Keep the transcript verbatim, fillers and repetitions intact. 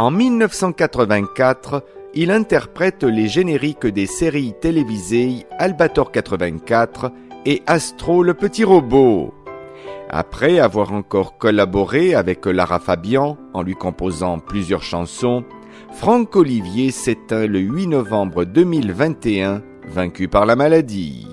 En mille neuf cent quatre-vingt-quatre, il interprète les génériques des séries télévisées Albator quatre-vingt-quatre et Astro le petit robot. Après avoir encore collaboré avec Lara Fabian en lui composant plusieurs chansons, Franck Olivier s'éteint le huit novembre deux mille vingt et un, vaincu par la maladie.